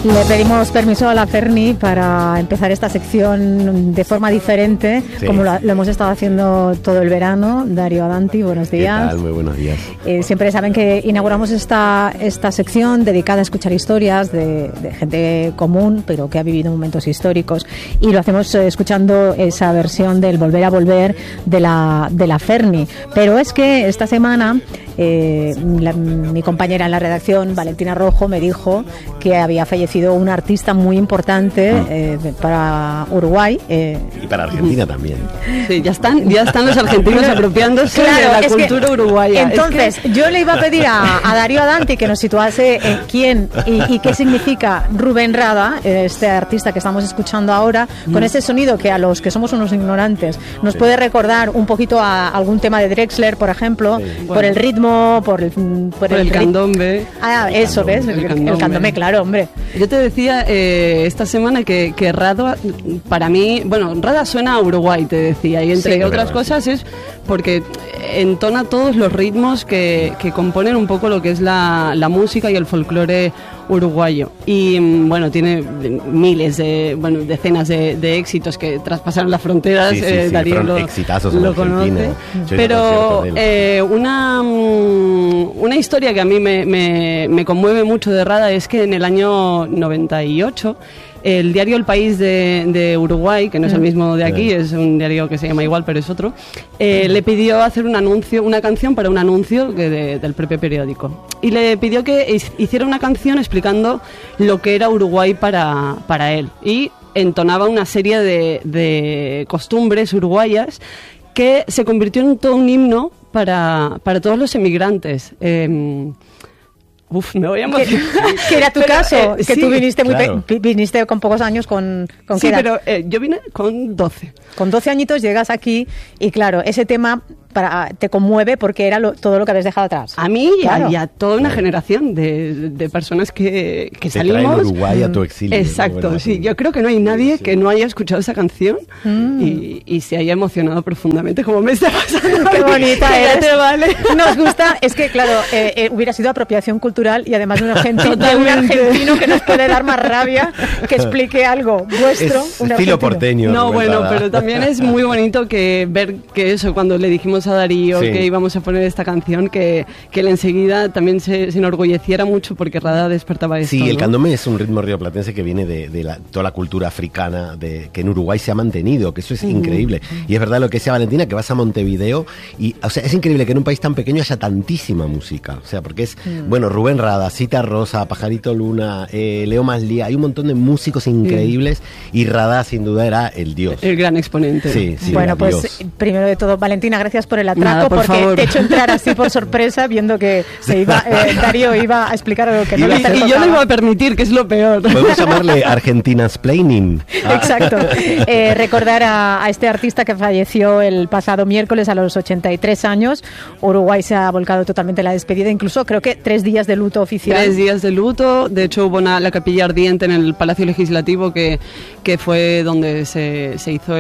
Le pedimos permiso a la Ferni para empezar esta sección de forma diferente, sí, como lo hemos estado haciendo todo el verano. Darío Adanti, buenos días. ¿Qué tal? Muy buenos días. Siempre saben que inauguramos esta sección dedicada a escuchar historias de gente común, pero que ha vivido momentos históricos. Y lo hacemos escuchando esa versión del Volver a Volver de la Ferni. Pero es que esta semana mi compañera en la redacción, Valentina Rojo, me dijo que había fallecido un artista muy importante para Uruguay. Y para Argentina también. Sí, ya están los argentinos apropiándose de la cultura uruguaya. Entonces, yo le iba a pedir a Darío Adanti que nos situase quién y qué significa Rubén Rada, este artista que estamos escuchando ahora, con ese sonido que a los que somos unos ignorantes nos puede recordar un poquito a algún tema de Drexler, por ejemplo, por el ritmo, por el candombe. Eso, ¿ves? El candombe, claro, hombre. Yo te decía esta semana que Rada, para mí, bueno, Rada suena a Uruguay, te decía, y entre otras cosas es porque entona todos los ritmos que componen un poco lo que es la música y el folclore uruguayo. Y bueno, tiene decenas de éxitos que traspasaron las fronteras. Darío lo conoce. Pero una historia que a mí me conmueve mucho de Rada es que en el año 98 el diario El País de Uruguay, que no es el mismo de aquí, es un diario que se llama igual, pero es otro, le pidió hacer una canción para un anuncio del propio periódico. Y le pidió que hiciera una canción explicando lo que era Uruguay para él. Y entonaba una serie de costumbres uruguayas que se convirtió en todo un himno para todos los emigrantes. Me voy a emocionar. Que era tu caso, que tú viniste con pocos años, ¿con sí, qué edad? Pero yo vine con 12. Con 12 añitos llegas aquí y claro, ese tema te conmueve porque era todo lo que habías dejado atrás. A mí y a toda una generación de personas que salimos. Te traen Uruguay a tu exilio. Exacto, sí. Yo creo que no hay nadie que no haya escuchado esa canción y se haya emocionado profundamente como me está pasando. Qué bonita eres. Te vale. Nos gusta, es que claro, hubiera sido apropiación cultural y además de un argentino que nos puede dar más rabia que explique algo vuestro. Es estilo porteño. No, bueno, pero también es muy bonito ver que eso, cuando le dijimos a Darío que íbamos a poner esta canción, que él enseguida también se enorgulleciera mucho porque Rada despertaba esto. Sí, el candombe es un ritmo rioplatense que viene de toda la cultura africana que en Uruguay se ha mantenido, que eso es increíble. Y es verdad lo que decía Valentina, que vas a Montevideo y, o sea, es increíble que en un país tan pequeño haya tantísima música. O sea, porque es, bueno, Rubén Rada, Cita Rosa, Pajarito Luna, Leo Maslía, hay un montón de músicos increíbles y Rada sin duda era el dios. El gran exponente. Sí, bueno, pues Dios. Primero de todo, Valentina, gracias por el atraco, porque favor. Te he hecho entrar así por sorpresa, viendo que Darío iba a explicar algo que no le pertocaba. Y yo lo iba a permitir, que es lo peor. Podemos llamarle Argentinansplaining. Exacto. Recordar a este artista que falleció el pasado miércoles a los 83 años. Uruguay se ha volcado totalmente en la despedida, incluso creo que 3 días de luto oficial. 3 días de luto, de hecho hubo la capilla ardiente en el Palacio Legislativo que fue donde se hizo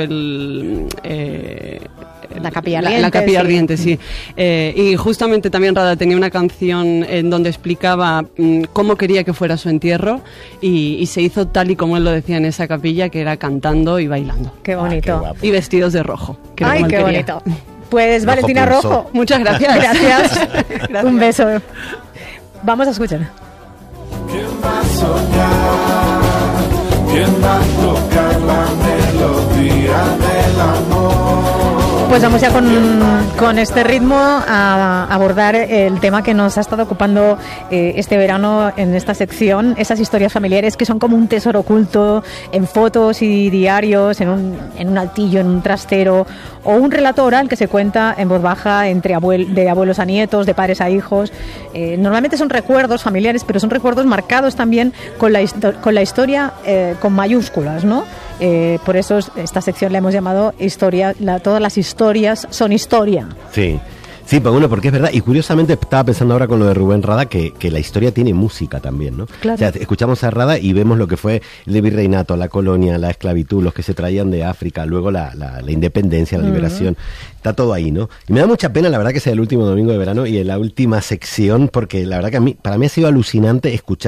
la capilla ardiente. La capilla ardiente, sí. Y justamente también Rada tenía una canción en donde explicaba cómo quería que fuera su entierro y se hizo tal y como él lo decía en esa capilla, que era cantando y bailando. Qué bonito. Y vestidos de rojo. Ay, qué bonito. Pues Valentina Rojo, muchas gracias. Gracias. Un beso. Vamos a escuchar. ¿Quién va a soñar? ¿Quién va a tocar la melodía del amor? Pues vamos ya con este ritmo a abordar el tema que nos ha estado ocupando este verano en esta sección, esas historias familiares que son como un tesoro oculto en fotos y diarios, en un altillo, en un trastero, o un relato oral que se cuenta en voz baja de abuelos a nietos, de padres a hijos. Normalmente son recuerdos familiares, pero son recuerdos marcados también con la historia con mayúsculas, ¿no? Por eso esta sección la hemos llamado historia, todas las historias son historia. Sí. Sí, pues bueno, porque es verdad, y curiosamente estaba pensando ahora con lo de Rubén Rada que la historia tiene música también, ¿no? Claro. O sea, escuchamos a Rada y vemos lo que fue el virreinato, la colonia, la esclavitud, los que se traían de África, luego la independencia, la liberación, está todo ahí, ¿no? Y me da mucha pena, la verdad, que sea el último domingo de verano y en la última sección, porque la verdad que para mí ha sido alucinante escuchar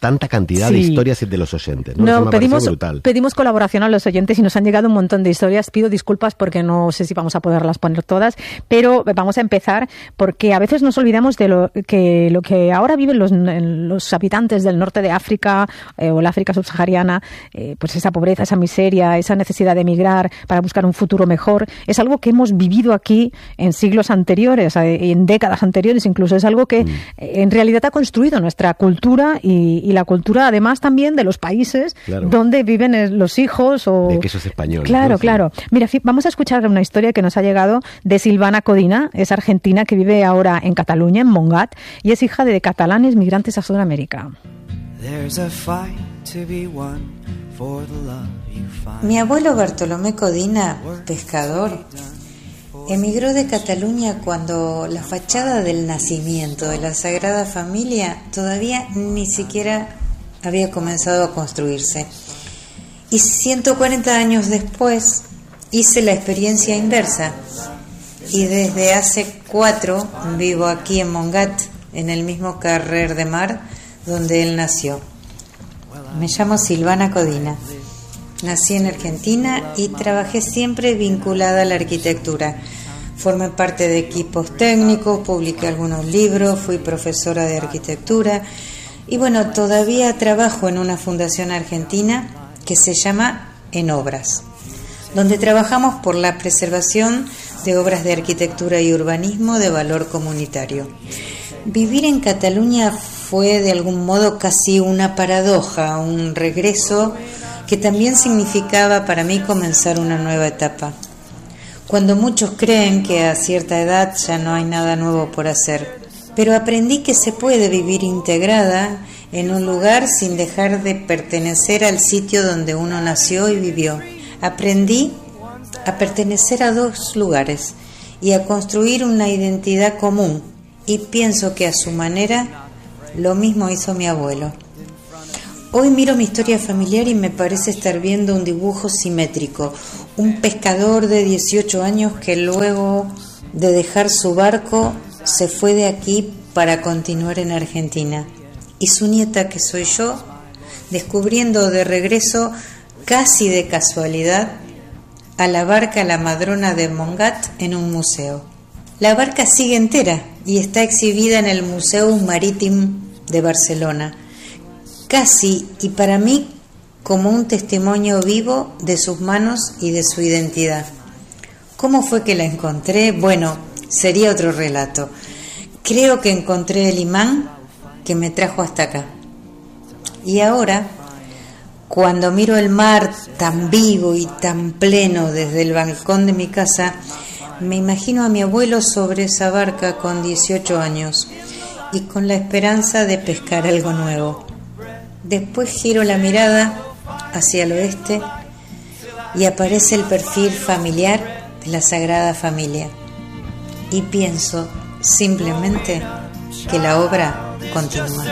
tanta cantidad de historias de los oyentes, ¿no? Eso me pedimos, brutal. pedimos colaboración a los oyentes y nos han llegado un montón de historias. Pido disculpas porque no sé si vamos a poderlas poner todas, pero vamos a empezar porque a veces nos olvidamos de lo que ahora viven los habitantes del norte de África o la África subsahariana, pues esa pobreza, esa miseria, esa necesidad de emigrar para buscar un futuro mejor. Es algo que hemos vivido aquí en siglos anteriores, en décadas anteriores incluso. Es algo que en realidad ha construido nuestra cultura y la cultura además también de los países donde viven los hijos de quesos españoles. Claro, ¿no? claro. Mira, vamos a escuchar una historia que nos ha llegado de Silvana Codina, es argentina que vive ahora en Cataluña, en Montgat, y es hija de catalanes migrantes a Sudamérica. Mi abuelo Bartolomé Codina, pescador, emigró de Cataluña cuando la fachada del nacimiento de la Sagrada Familia todavía ni siquiera había comenzado a construirse. Y 140 años después hice la experiencia inversa. Y desde hace 4 vivo aquí en Montgat, en el mismo Carrer de Mar donde él nació. Me llamo Silvana Codina. Nací en Argentina y trabajé siempre vinculada a la arquitectura. Formé parte de equipos técnicos, publiqué algunos libros, fui profesora de arquitectura y bueno, todavía trabajo en una fundación argentina que se llama En Obras, donde trabajamos por la preservación de obras de arquitectura y urbanismo de valor comunitario. Vivir en Cataluña fue de algún modo casi una paradoja, un regreso que también significaba para mí comenzar una nueva etapa. Cuando muchos creen que a cierta edad ya no hay nada nuevo por hacer, pero aprendí que se puede vivir integrada en un lugar sin dejar de pertenecer al sitio donde uno nació y vivió. Aprendí a pertenecer a 2 lugares y a construir una identidad común, y pienso que a su manera lo mismo hizo mi abuelo. Hoy miro mi historia familiar y me parece estar viendo un dibujo simétrico, un pescador de 18 años que luego de dejar su barco se fue de aquí para continuar en Argentina, y su nieta, que soy yo, descubriendo de regreso, casi de casualidad, a la barca La Madrona de Montgat en un museo. La barca sigue entera y está exhibida en el Museu Marítim de Barcelona, casi y para mí como un testimonio vivo de sus manos y de su identidad. ¿Cómo fue que la encontré? Bueno, sería otro relato. Creo que encontré el imán que me trajo hasta acá. Y ahora, cuando miro el mar tan vivo y tan pleno desde el balcón de mi casa, me imagino a mi abuelo sobre esa barca con 18 años y con la esperanza de pescar algo nuevo. Después giro la mirada hacia el oeste y aparece el perfil familiar de la Sagrada Familia. Y pienso simplemente que la obra continúa.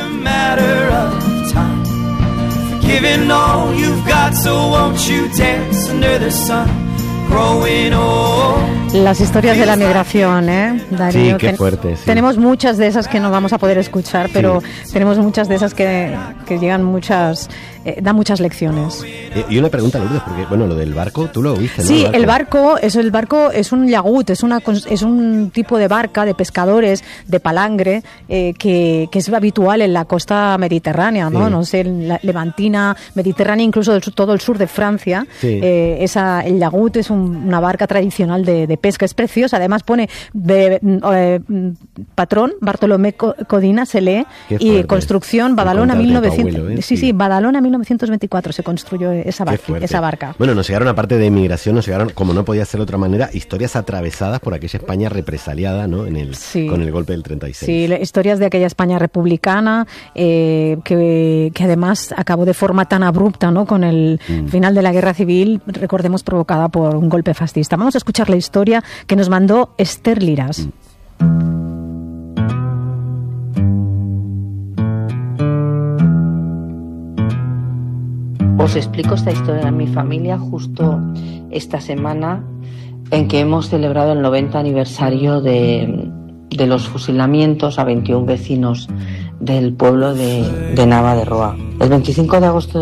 Las historias de la migración, Darío. Sí, qué fuerte. Sí. Tenemos muchas de esas que no vamos a poder escuchar, pero tenemos muchas de esas que llegan muchas, dan muchas lecciones. Y una pregunta, Lourdes, porque bueno, lo del barco, tú lo viste, ¿no? Sí, el barco es un llagut, es un tipo de barca de pescadores de palangre que es habitual en la costa mediterránea, ¿no? Sí. No sé, en la levantina, mediterránea, incluso todo el sur de Francia. Sí. El llagut es una barca tradicional de pesca, es preciosa. Además pone patrón Bartolomé Codina, se lee, y construcción Badalona 1900. Sí, Badalona 1924 se construyó esa barca. Bueno, nos llegaron, aparte de inmigración, nos llegaron, como no podía ser de otra manera, historias atravesadas por aquella España represaliada, ¿no? Con el golpe del 36. Sí, historias de aquella España republicana que además acabó de forma tan abrupta, ¿no? Con el final de la Guerra Civil, recordemos, provocada por un golpe fascista. Vamos a escuchar la historia que nos mandó Esther Liras. Os explico esta historia de mi familia justo esta semana en que hemos celebrado el 90 aniversario de los fusilamientos a 21 vecinos del pueblo de Nava de Roa. El 25 de agosto de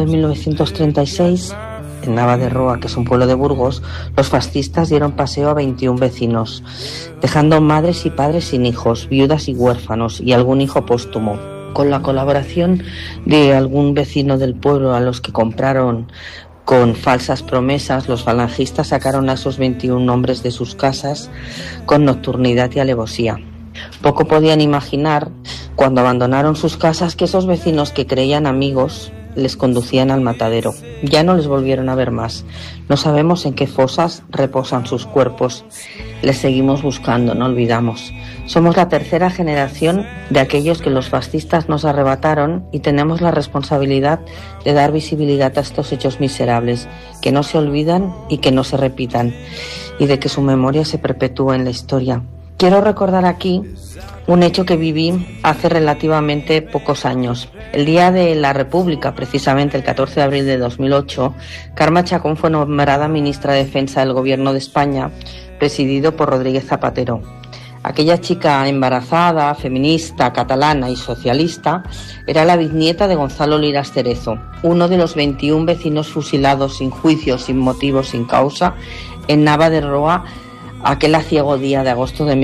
1936, en Nava de Roa, que es un pueblo de Burgos, los fascistas dieron paseo a 21 vecinos, dejando madres y padres sin hijos, viudas y huérfanos, y algún hijo póstumo. Con la colaboración de algún vecino del pueblo a los que compraron con falsas promesas, los falangistas sacaron a esos 21 hombres de sus casas con nocturnidad y alevosía. Poco podían imaginar, cuando abandonaron sus casas, que esos vecinos que creían amigos les conducían al matadero. Ya no les volvieron a ver más. No sabemos en qué fosas reposan sus cuerpos. Les seguimos buscando, no olvidamos. Somos la tercera generación de aquellos que los fascistas nos arrebataron y tenemos la responsabilidad de dar visibilidad a estos hechos miserables, que no se olvidan y que no se repitan, y de que su memoria se perpetúe en la historia. Quiero recordar aquí un hecho que viví hace relativamente pocos años. El día de la República, precisamente el 14 de abril de 2008, Carme Chacón fue nombrada ministra de Defensa del Gobierno de España, presidido por Rodríguez Zapatero. Aquella chica embarazada, feminista, catalana y socialista era la bisnieta de Gonzalo Liras Cerezo, uno de los 21 vecinos fusilados sin juicio, sin motivo, sin causa, en Nava de Roa, aquel aciago día de agosto de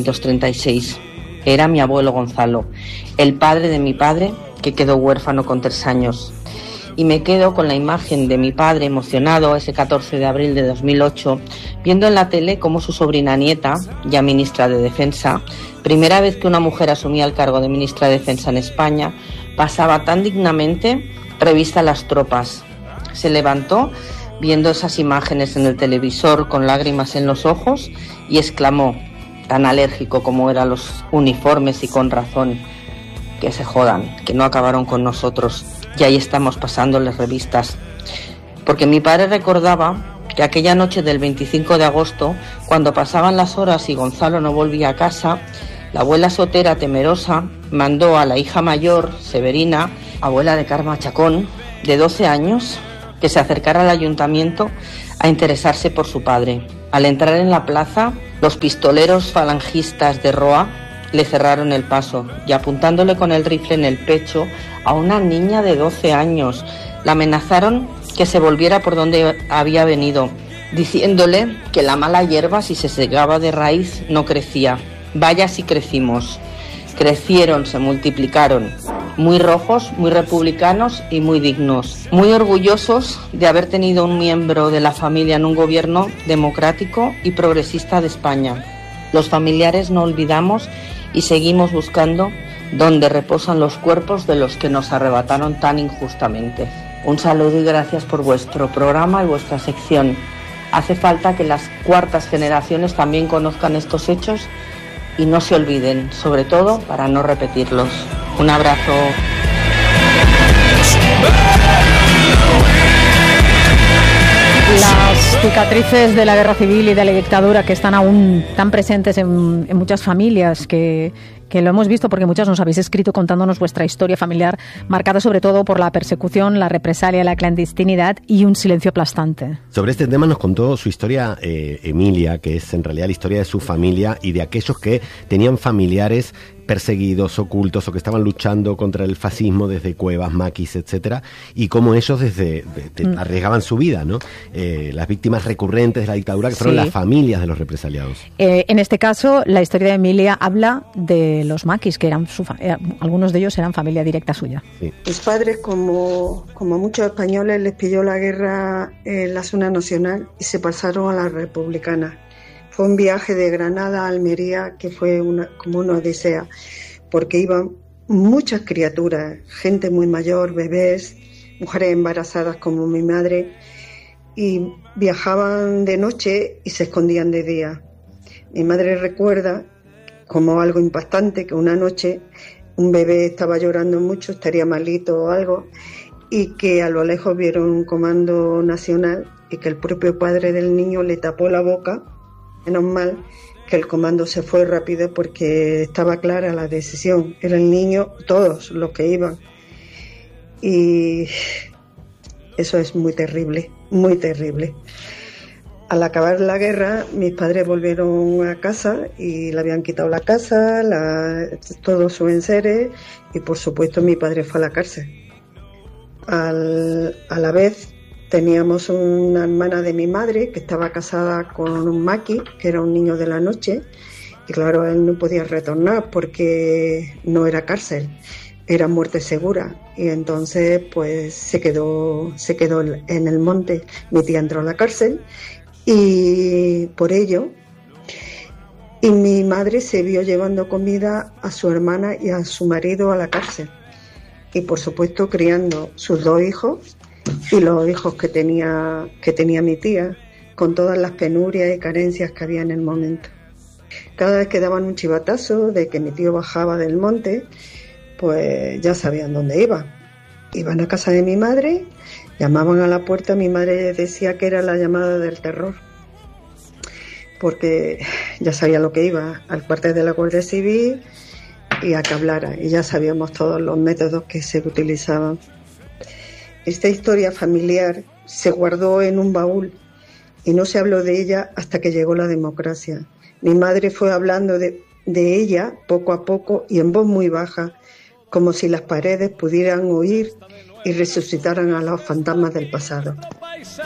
1936. Era mi abuelo Gonzalo, el padre de mi padre, que quedó huérfano con 3 años. Y me quedo con la imagen de mi padre emocionado ese 14 de abril de 2008, viendo en la tele cómo su sobrina nieta, ya ministra de Defensa, primera vez que una mujer asumía el cargo de ministra de Defensa en España, pasaba tan dignamente revista a las tropas. Se levantó viendo esas imágenes en el televisor con lágrimas en los ojos y exclamó, tan alérgico como eran los uniformes y con razón, que se jodan, que no acabaron con nosotros. Y ahí estamos pasándoles revistas. Porque mi padre recordaba que aquella noche del 25 de agosto, cuando pasaban las horas y Gonzalo no volvía a casa, la abuela Sotera, temerosa, mandó a la hija mayor, Severina, abuela de Carme Chacón, de 12 años, que se acercara al ayuntamiento a interesarse por su padre. Al entrar en la plaza, los pistoleros falangistas de Roa le cerraron el paso y, apuntándole con el rifle en el pecho a una niña de 12 años, la amenazaron que se volviera por donde había venido, diciéndole que la mala hierba, si se segaba de raíz, no crecía. Vaya si crecimos. Crecieron, se multiplicaron, muy rojos, muy republicanos y muy dignos, muy orgullosos de haber tenido un miembro de la familia en un gobierno democrático y progresista de España. Los familiares no olvidamos y seguimos buscando dónde reposan los cuerpos de los que nos arrebataron tan injustamente. Un saludo y gracias por vuestro programa y vuestra sección. Hace falta que las cuartas generaciones también conozcan estos hechos y no se olviden, sobre todo para no repetirlos. Un abrazo. Las cicatrices de la guerra civil y de la dictadura que están aún tan presentes en muchas familias, que lo hemos visto porque muchas nos habéis escrito contándonos vuestra historia familiar, marcada sobre todo por la persecución, la represalia, la clandestinidad y un silencio aplastante. Sobre este tema nos contó su historia Emilia, que es en realidad la historia de su familia y de aquellos que tenían familiares perseguidos, ocultos o que estaban luchando contra el fascismo desde cuevas, maquis, etcétera, y cómo ellos arriesgaban su vida, ¿no? Las víctimas recurrentes de la dictadura, que fueron las familias de los represaliados. En este caso, la historia de Emilia habla de los maquis, que eran algunos de ellos eran familia directa suya. Sí. Mis padres, como muchos españoles, les pilló la guerra en la zona nacional y se pasaron a la republicana. Fue un viaje de Granada a Almería que fue como una odisea, porque iban muchas criaturas, gente muy mayor, bebés, mujeres embarazadas como mi madre, y viajaban de noche y se escondían de día. Mi madre recuerda como algo impactante que una noche un bebé estaba llorando mucho, estaría malito o algo, y que a lo lejos vieron un comando nacional y que el propio padre del niño le tapó la boca. Menos mal que el comando se fue rápido porque estaba clara la decisión. Era el niño, todos los que iban. Y eso es muy terrible, muy terrible. Al acabar la guerra, mis padres volvieron a casa y le habían quitado la casa, todos sus enseres, y por supuesto mi padre fue a la cárcel. A la vez teníamos una hermana de mi madre que estaba casada con un maqui, que era un niño de la noche, y claro, él no podía retornar porque no era cárcel, era muerte segura, y entonces pues se quedó en el monte. Mi tía entró a la cárcel y por ello, y mi madre se vio llevando comida a su hermana y a su marido a la cárcel, y por supuesto criando sus 2 hijos y los hijos que tenía mi tía, con todas las penurias y carencias que había en el momento. Cada vez que daban un chivatazo de que mi tío bajaba del monte, pues ya sabían dónde iba. Iban a casa de mi madre, llamaban a la puerta, mi madre decía que era la llamada del terror, porque ya sabía lo que iba, al cuartel de la Guardia Civil y a que hablara, y ya sabíamos todos los métodos que se utilizaban. Esta historia familiar se guardó en un baúl y no se habló de ella hasta que llegó la democracia. Mi madre fue hablando de ella poco a poco y en voz muy baja, como si las paredes pudieran oír y resucitaran a los fantasmas del pasado.